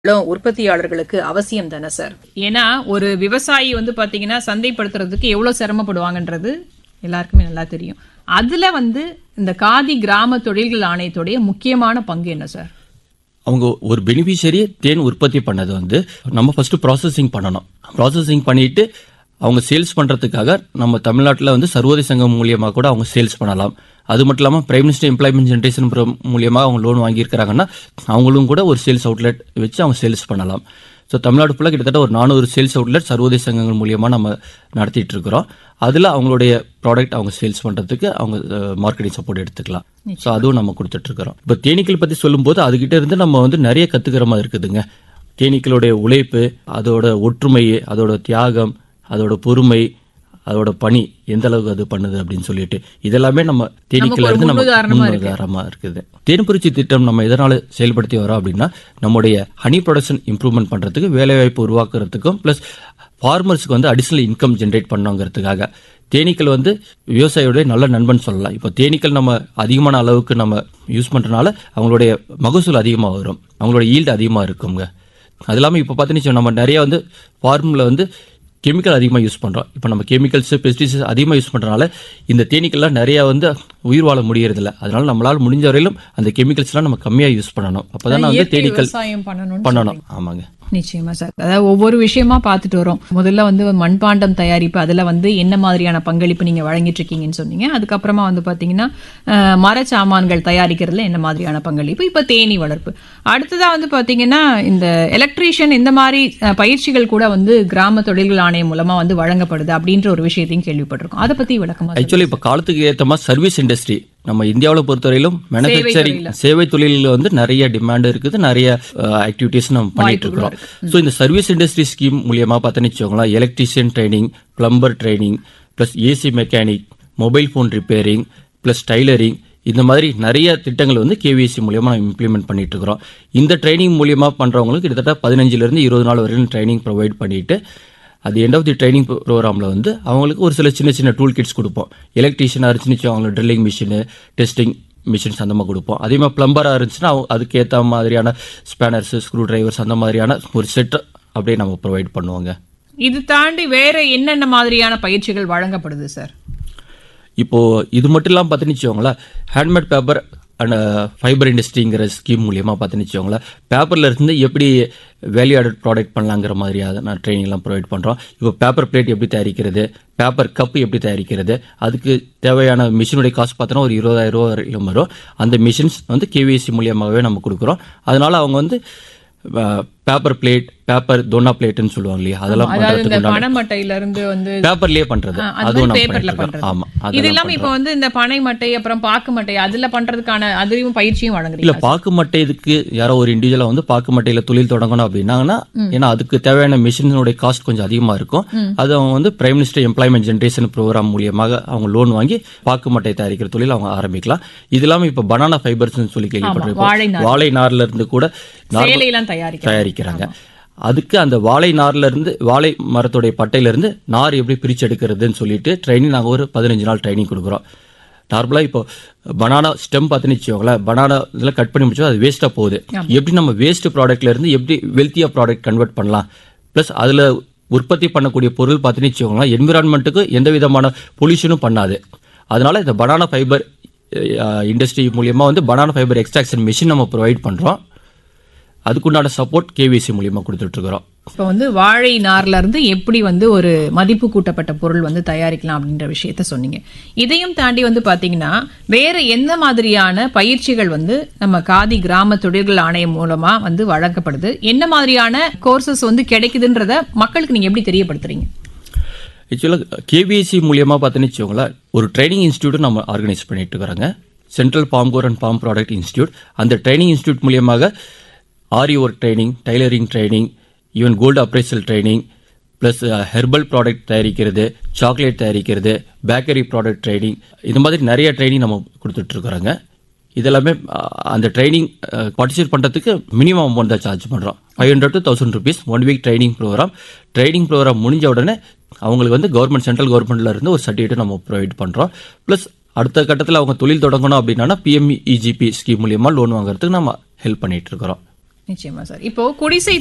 உற்பத்தியாளர்களுக்கு அவசியம் தானே சார்? ஏன்னா ஒரு விவசாயி வந்து பாத்தீங்கன்னா சந்தைப்படுத்துறதுக்கு எவ்வளவு சிரமப்படுவாங்கன்றது எல்லாருக்குமே நல்லா தெரியும். அதுல வந்து இந்த காதி கிராம தொழில்கள் ஆணையத்துடைய முக்கியமான பங்கு என்ன சார்? அவங்க ஒரு பெனிஃபிஷியரி தேன் உற்பத்தி பண்ணது வந்து நம்ம ஃபர்ஸ்ட் ப்ராசஸிங் பண்ணணும். ப்ராசஸிங் பண்ணிட்டு அவங்க சேல்ஸ் பண்றதுக்காக நம்ம தமிழ்நாட்டில் வந்து சர்வோதய சங்கம் மூலியமா கூட அவங்க சேல்ஸ் பண்ணலாம். அது மட்டும் இல்லாமல் பிரைம் மினிஸ்டர் எம்ப்ளாய்மெண்ட் ஜென்ரேஷன் மூலியமாக அவங்க லோன் வாங்கியிருக்கிறாங்கன்னா அவங்களும் கூட ஒரு சேல்ஸ் அவுட்லெட் வச்சு அவங்க சேல்ஸ் பண்ணலாம். ஸோ தமிழ்நாடு ஃபுல்லாக கிட்டத்தட்ட ஒரு 400 சேல்ஸ் அவுட்லெட் சர்வோதய சங்கங்கள் மூலியமாக நம்ம நடத்திட்டு இருக்கிறோம். அதில் அவங்களுடைய ப்ராடக்ட் அவங்க சேல்ஸ் பண்ணுறதுக்கு அவங்க மார்க்கெட்டிங் சப்போர்ட் எடுத்துக்கலாம். ஸோ அதுவும் நம்ம கொடுத்துட்டு இருக்கிறோம். இப்போ தேனீக்கள் பற்றி சொல்லும்போது அதுகிட்ட இருந்து நம்ம வந்து நிறைய கற்றுக்கிற மாதிரி இருக்குதுங்க. தேனீக்களுடைய உழைப்பு, அதோட ஒற்றுமை, அதோட தியாகம், அதோட பொறுமை, அதோட பணி எந்த அளவுக்கு அது பண்ணுது அப்படின்னு சொல்லிட்டு இதெல்லாமே நம்ம தேனீக்கள் இருந்து நம்ம முன்னுதாரணமா இருக்குது. தேன்புரட்சி திட்டம் நம்ம எதனால செயல்படுத்தி வரோம் அப்படின்னா நம்முடைய ஹனி ப்ரொடக்ஷன் இம்ப்ரூவ்மெண்ட் பண்றதுக்கு, வேலைவாய்ப்பு உருவாக்குறதுக்கும், பிளஸ் ஃபார்மர்ஸ்க்கு வந்து அடிஷனல் இன்கம் ஜென்ரேட் பண்ணுங்கிறதுக்காக. தேனீக்கள் வந்து விவசாயியோட நல்ல நண்பன் சொல்லலாம். இப்போ தேனீக்கள் நம்ம அதிகமான அளவுக்கு நம்ம யூஸ் பண்றதுனால அவங்களுடைய மகசூல் அதிகமாக வரும், அவங்களோட ஈல்டு அதிகமாக இருக்குங்க. அது இல்லாமல் இப்போ பார்த்தீங்கன்னா நம்ம நிறைய வந்து ஃபார்மில் வந்து கெமிக்கல் அதிகமாக யூஸ் பண்ணுறோம். இப்போ நம்ம கெமிக்கல்ஸ், பெஸ்டிசைட்ஸ் அதிகமாக யூஸ் பண்ணுறதுனால இந்த தேனீக்கள்லாம் நிறையா வந்து உயிர் வாழ முடியறதில்ல. அதனால நம்மளால முடிஞ்ச வரையிலும் அந்த கெமிக்கல்ஸ்லாம் நம்ம கம்மியாக யூஸ் பண்ணணும். அப்போதான் வந்து தேனீக்கள் பண்ணணும். ஆமாங்க, நிச்சயமா சார். அதாவது ஒவ்வொரு விஷயமா பார்த்துட்டு வரோம். முதல்ல வந்து மண்பாண்டம் தயாரிப்பு, அதுல வந்து என்ன மாதிரியான பங்களிப்பு நீங்க வழங்கிட்டு இருக்கீங்கன்னு சொன்னீங்க. அதுக்கப்புறமா வந்து பாத்தீங்கன்னா மரச்சாமான்கள் தயாரிக்கிறதுல என்ன மாதிரியான பங்களிப்பு, இப்ப தேனீ வளர்ப்பு. அடுத்ததா வந்து பாத்தீங்கன்னா இந்த எலக்ட்ரீஷியன் இந்த மாதிரி பயிற்சிகள் கூட வந்து கிராம தொழில்கள் ஆணையம் மூலமா வந்து வழங்கப்படுது அப்படின்ற ஒரு விஷயத்தையும் கேள்விப்பட்டிருக்கோம். அதை பத்தி விளக்கமா? ஆக்சுவலி இப்ப காலத்துக்கு ஏற்ற மாதிரி சர்வீஸ் இண்டஸ்ட்ரி நம்ம இந்தியாவில் பொறுத்தவரையிலும் மேனுஃபேக்சரிங் சேவை தொழிலில் வந்து நிறைய டிமாண்ட் இருக்குது, நிறைய ஆக்டிவிட்டிஸ் நம்ம பண்ணிட்டு இருக்கிறோம். ஸோ இந்த சர்வீஸ் இண்டஸ்ட்ரி ஸ்கீம் மூலியமா பார்த்தோன்னு வச்சுக்கோங்களேன், electrician training, plumber training, plus AC mechanic, mobile phone repairing, plus tailoring, இந்த மாதிரி நிறைய திட்டங்கள் வந்து கேவிஎஸ்சி மூலியமா நம்ம இம்ப்ளிமெண்ட் பண்ணிட்டு இருக்கிறோம். இந்த ட்ரைனிங் மூலியமா பண்றவங்களுக்கு கிட்டத்தட்ட 15 20 நாள் வரைக்கும் ட்ரைனிங் ப்ரொவைட் பண்ணிட்டு அது எண்ட் ஆஃப் தி ட்ரைனிங் ப்ரோக்ராமில் வந்து அவங்களுக்கு ஒரு சில சின்ன சின்ன டூல் கிட்ஸ் கொடுப்போம். எலக்ட்ரீஷியனாக இருந்துச்சுன்னு அவங்களுக்கு ட்ரில்லிங் மிஷினு, டெஸ்டிங் மிஷின்ஸ் அந்த மாதிரி கொடுப்போம். அதே மாதிரி பிளம்பராக இருந்துச்சுன்னா அதுக்கேற்ற மாதிரியான ஸ்பேனர்ஸ், ஸ்க்ரூ டிரைவர்ஸ் அந்த மாதிரியான ஒரு செட் அப்படியே நம்ம ப்ரொவைட் பண்ணுவோங்க. இது தாண்டி வேற என்னென்ன மாதிரியான பயிற்சிகள் வழங்கப்படுது சார்? இப்போ இது மட்டும் இல்லாமல் பார்த்துன்னு வச்சுக்கோங்களேன், handmade paper and fibre இண்டஸ்ட்ரிங்கிற scheme மூலியமாக பார்த்துன்னு வச்சுக்கோங்களேன், பேப்பரில் இருந்து எப்படி வேல்யூ ஆடட் ப்ராடக்ட் பண்ணலாங்கிற மாதிரியாக நான் ட்ரைனிங்லாம் ப்ரொவைட் பண்ணுறோம். இப்போ பேப்பர் பிளேட் எப்படி தயாரிக்கிறது, பேப்பர் கப்பு எப்படி தயாரிக்கிறது, அதுக்கு தேவையான மிஷினுடைய காஸ்ட் பார்த்தோன்னா ஒரு 20,000 ரூபா வரைக்கும் வரும். அந்த மிஷின்ஸ் வந்து கேவிஎஸ்சி மூலியமாகவே நம்ம கொடுக்குறோம். அதனால அவங்க வந்து பேப்பர் பிளேட், பேப்பர் தோனா பிளேட்னு சொல்லுவாங்க இல்லையா, அதெல்லாம் பனைமட்டையில இருந்து வந்து பேப்பர்லயே பண்றது, அதுவும் பேப்பர்ல பண்றது. ஆமா, இது இல்லாம இப்ப வந்து இந்த பனை மட்டை அப்புறம் பாக்கு மட்டை அதுல பண்றதுக்கான அதுவும் பயிற்சியும் வழங்குறீங்க? இல்ல, பாக்கு மட்டை இதுக்கு யாரோ ஒரு இண்டிவிஜுவலா வந்து பாக்கு மட்டையில தொழில் தொடங்கணும் அப்படின்னாங்கன்னா, ஏன்னா அதுக்கு தேவையான மிஷினுடைய காஸ்ட் கொஞ்சம் அதிகமா இருக்கும். அது அவங்க வந்து prime minister employment generation program மூலியமாக அவங்க லோன் வாங்கி பாக்கு மட்டை தயாரிக்கிற தொழில் அவங்க ஆரம்பிக்கலாம். இது இல்லாம இப்ப பனானா ஃபைபர்ஸ் சொல்லி கேள்விப்பட்டிருக்கோம். வாழை நார்ல இருந்து கூட தயாரிக்கிறாங்க. அதுக்கு அந்த வாழை நார்ல இருந்து, வாழை மரத்துடைய பட்டையில இருந்து நார் எப்படி பிரிச்சு எடுக்கிறதுன்னு சொல்லிட்டு ட்ரைனிங் நாங்கள் ஒரு 15 நாள் ட்ரைனிங் கொடுக்குறோம். நார்மலா இப்போ பனானா ஸ்டெம் பார்த்துன்னு வச்சுக்கோங்களேன், பனானா இதெல்லாம் கட் பண்ணி முடிச்சோம், அது வேஸ்டா போகுது. எப்படி நம்ம வேஸ்ட் ப்ராடக்ட்ல இருந்து எப்படி வெல்த்தியா ப்ராடக்ட் கன்வெர்ட் பண்ணலாம், பிளஸ் அதுல உற்பத்தி பண்ணக்கூடிய பொருள் பார்த்துன்னு வச்சுக்கோங்களேன் என்விரான்மெண்ட்டுக்கு எந்த விதமான பொல்யூஷனும் பண்ணாது. அதனால இந்த பனானா ஃபைபர் இண்டஸ்ட்ரி மூலியமா வந்து பனானா ஃபைபர் எக்ஸ்ட்ராக்ஷன் மிஷின் நம்ம ப்ரொவைட் பண்றோம். அதுக்குண்டான சப்போர்ட் கேவிஎஸ்சி மூலியமா கொடுத்துட்டு இருக்கிறோம். இப்போ வந்து வாழை நார்ல இருந்து எப்படி வந்து ஒரு மதிப்பு கூட்டப்பட்ட பொருள் வந்து தயாரிக்கலாம் அப்படின்ற விஷயத்த சொன்னீங்க. இதையும் தாண்டி வந்து பாத்தீங்கன்னா வேற எந்த மாதிரியான பயிற்சிகள் வந்து நம்ம காதி கிராம தொழில்கள் ஆணையம் மூலமா வந்து வழங்கப்படுது, என்ன மாதிரியான கோர்சஸ் வந்து கிடைக்குதுன்றத மக்களுக்கு நீங்க எப்படி தெரியப்படுத்துறீங்க? ஆக்சுவலாக கேவிஎஸ்சி மூலியமா பார்த்தீங்கன்னு வச்சுக்கோங்களேன், ஒரு ட்ரைனிங் இன்ஸ்டியூட் நம்ம ஆர்கனைஸ் பண்ணிட்டு இருக்கிறாங்க, central bomb core and bomb product institute. அந்த ட்ரைனிங் இன்ஸ்டியூட் மூலியமாக ஆரி work training, tailoring training, even gold appraisal training, plus herbal product தயாரிக்கிறது, சாக்லேட் தயாரிக்கிறது, பேக்கரி ப்ராடக்ட் ட்ரைனிங், இது மாதிரி நிறைய ட்ரைனிங் நம்ம கொடுத்துட்டு இருக்கிறாங்க. இதெல்லாமே அந்த ட்ரைனிங் பார்ட்டிசிபேட் பண்ணுறதுக்கு மினிமம் அமௌண்ட் தான் சார்ஜ் பண்ணுறோம். 500 to 1000 rupees 1 week training program. Training program முடிஞ்ச உடனே அவங்களுக்கு வந்து கவர்மெண்ட், சென்ட்ரல் கவர்மெண்ட்ல இருந்து ஒரு சர்டிஃபிகேட் நம்ம ப்ரொவைட் பண்ணுறோம். பிளஸ் அடுத்த கட்டத்தில் அவங்க தொழில் தொடங்கணும் அப்படின்னா PMEGP ஸ்கீம் மூலியமா லோன் வாங்குறதுக்கு நம்ம ஹெல்ப் பண்ணிட்டு இருக்கிறோம். நிச்சயமா சார். இப்போ குடிசை